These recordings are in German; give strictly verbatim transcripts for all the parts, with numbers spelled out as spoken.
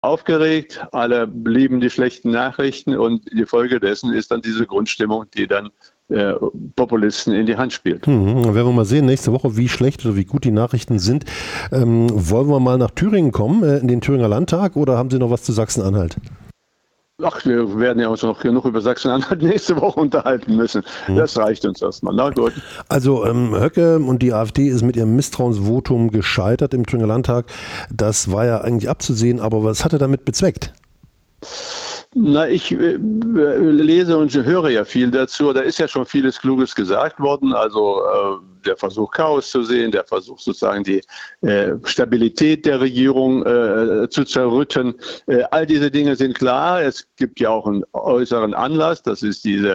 aufgeregt, alle lieben die schlechten Nachrichten und die Folge dessen ist dann diese Grundstimmung, die dann äh, Populisten in die Hand spielt. Hm, werden wir mal sehen, nächste Woche, wie schlecht oder wie gut die Nachrichten sind. Ähm, wollen wir mal nach Thüringen kommen, äh, in den Thüringer Landtag, oder haben Sie noch was zu Sachsen-Anhalt? Ach, wir werden ja uns noch genug über Sachsen-Anhalt nächste Woche unterhalten müssen. Hm. Das reicht uns erstmal. Na gut. Also ähm, Höcke und die AfD ist mit ihrem Misstrauensvotum gescheitert im Thüringer Landtag. Das war ja eigentlich abzusehen, aber was hat er damit bezweckt? Na, ich äh, lese und höre ja viel dazu. Da ist ja schon vieles Kluges gesagt worden. Also äh, der Versuch, Chaos zu sehen, der Versuch sozusagen die äh, Stabilität der Regierung äh, zu zerrütten. Äh, all diese Dinge sind klar. Es gibt ja auch einen äußeren Anlass. Das ist diese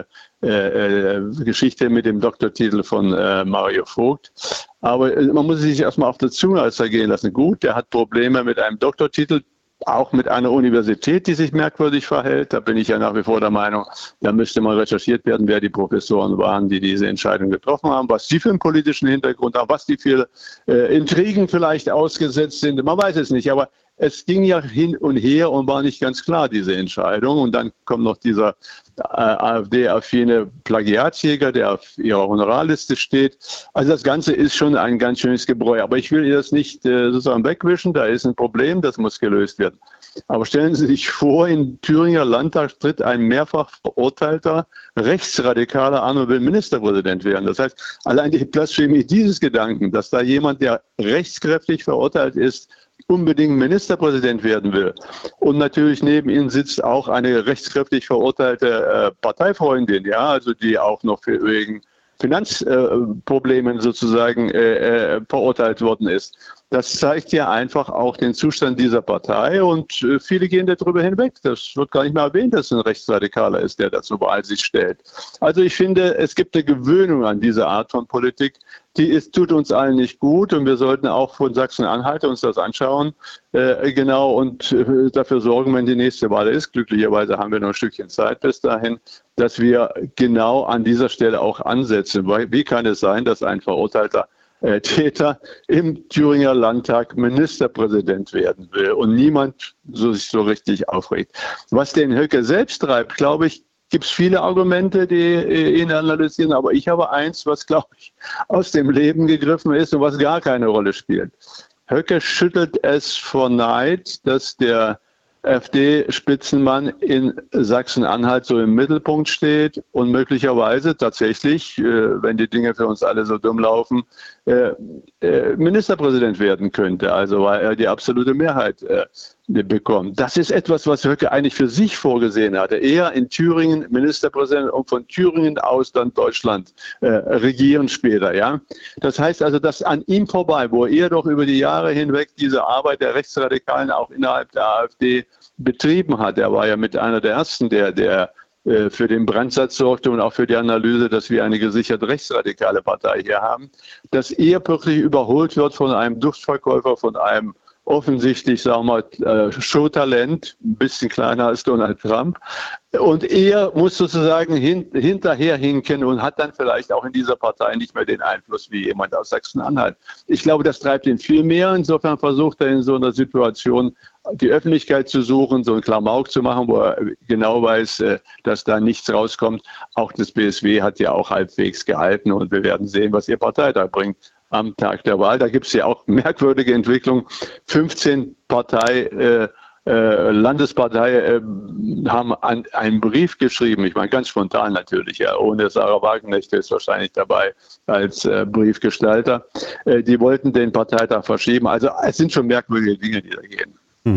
äh, äh, Geschichte mit dem Doktortitel von äh, Mario Vogt. Aber äh, man muss sich erstmal auf der Zunge zergehen lassen. Gut, der hat Probleme mit einem Doktortitel. Auch mit einer Universität, die sich merkwürdig verhält. Da bin ich ja nach wie vor der Meinung, da müsste mal recherchiert werden, wer die Professoren waren, die diese Entscheidung getroffen haben, was die für einen politischen Hintergrund haben, was die für äh, Intrigen vielleicht ausgesetzt sind. Man weiß es nicht, aber es ging ja hin und her und war nicht ganz klar, diese Entscheidung. Und dann kommt noch dieser äh, AfD-affine Plagiatsjäger, der auf ihrer Honorarliste steht. Also das Ganze ist schon ein ganz schönes Gebräu. Aber ich will das nicht äh, sozusagen wegwischen. Da ist ein Problem, das muss gelöst werden. Aber stellen Sie sich vor, im Thüringer Landtag tritt ein mehrfach verurteilter Rechtsradikaler an und will Ministerpräsident werden. Das heißt, allein die Blasphemie dieses Gedanken, dass da jemand, der rechtskräftig verurteilt ist, unbedingt Ministerpräsident werden will. Und natürlich neben ihm sitzt auch eine rechtskräftig verurteilte äh, Parteifreundin, ja, also die auch noch für wegen Finanzproblemen äh, sozusagen äh, äh, verurteilt worden ist. Das zeigt ja einfach auch den Zustand dieser Partei und äh, viele gehen darüber hinweg. Das wird gar nicht mehr erwähnt, dass es ein Rechtsradikaler ist, der das über all sich stellt. Also ich finde, es gibt eine Gewöhnung an diese Art von Politik, die ist, tut uns allen nicht gut und wir sollten auch von Sachsen-Anhalt uns das anschauen, äh, genau, und äh, dafür sorgen, wenn die nächste Wahl ist. Glücklicherweise haben wir noch ein Stückchen Zeit bis dahin, dass wir genau an dieser Stelle auch ansetzen. Weil, wie kann es sein, dass ein verurteilter äh, Täter im Thüringer Landtag Ministerpräsident werden will und niemand so sich so richtig aufregt? Was den Höcke selbst treibt, glaube ich, gibt es viele Argumente, die äh, ihn analysieren, aber ich habe eins, was, glaube ich, aus dem Leben gegriffen ist und was gar keine Rolle spielt. Höcke schüttelt es vor Neid, dass der AfD-Spitzenmann in Sachsen-Anhalt so im Mittelpunkt steht und möglicherweise tatsächlich, äh, wenn die Dinge für uns alle so dumm laufen, äh, äh, Ministerpräsident werden könnte, also weil er die absolute Mehrheit äh, bekommt. Das ist etwas, was Höcke eigentlich für sich vorgesehen hatte. Er in Thüringen Ministerpräsident und von Thüringen aus dann Deutschland äh, regieren später. Ja? Das heißt also, dass an ihm vorbei, wo er doch über die Jahre hinweg diese Arbeit der Rechtsradikalen auch innerhalb der AfD betrieben hat. Er war ja mit einer der ersten, der, der äh, für den Brandsatz sorgte und auch für die Analyse, dass wir eine gesichert rechtsradikale Partei hier haben, dass er wirklich überholt wird von einem Duftverkäufer, von einem offensichtlich, sagen wir mal, Showtalent, ein bisschen kleiner als Donald Trump. Und er muss sozusagen hin, hinterher hinken und hat dann vielleicht auch in dieser Partei nicht mehr den Einfluss wie jemand aus Sachsen-Anhalt. Ich glaube, das treibt ihn viel mehr. Insofern versucht er in so einer Situation die Öffentlichkeit zu suchen, so einen Klamauk zu machen, wo er genau weiß, dass da nichts rauskommt. Auch das B S W hat ja auch halbwegs gehalten und wir werden sehen, was ihr Parteitag bringt am Tag der Wahl. Da gibt es ja auch merkwürdige Entwicklungen. fünfzehn Partei, äh, äh, Landespartei äh, haben an, einen Brief geschrieben, ich meine ganz spontan natürlich, ja, ohne Sarah Wagenknecht ist wahrscheinlich dabei als äh, Briefgestalter. Äh, die wollten den Parteitag verschieben. Also es sind schon merkwürdige Dinge, die da gehen.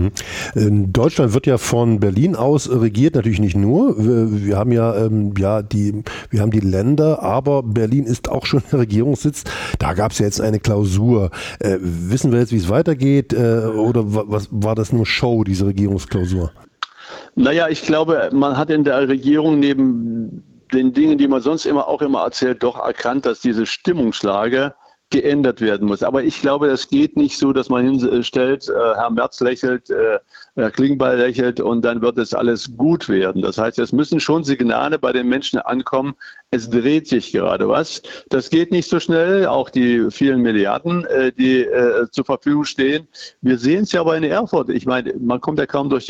Mhm. Deutschland wird ja von Berlin aus regiert, natürlich nicht nur. Wir, wir haben ja, ähm, ja die, wir haben die Länder, aber Berlin ist auch schon der Regierungssitz. Da gab es ja jetzt eine Klausur. Äh, wissen wir jetzt, wie es weitergeht, äh, oder was war das nur Show, diese Regierungsklausur? Naja, ich glaube, man hat in der Regierung neben den Dingen, die man sonst immer auch immer erzählt, doch erkannt, dass diese Stimmungslage geändert werden muss. Aber ich glaube, das geht nicht so, dass man hinstellt, äh, Herr Merz lächelt, äh, Herr Klingbeil lächelt und dann wird es alles gut werden. Das heißt, es müssen schon Signale bei den Menschen ankommen, es dreht sich gerade was. Das geht nicht so schnell, auch die vielen Milliarden, äh, die äh, zur Verfügung stehen. Wir sehen es ja aber in Erfurt. Ich meine, man kommt ja kaum durch